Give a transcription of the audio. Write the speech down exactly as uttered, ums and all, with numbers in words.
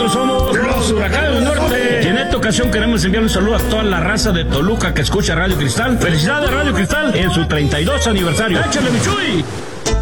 nosotros somos los Huracanes del Norte. Y en esta ocasión queremos enviar un saludo a toda la raza de Toluca que escucha Radio Cristal. Felicidades Radio Cristal en su treinta y dos aniversario. ¡Échale, mi Chuy!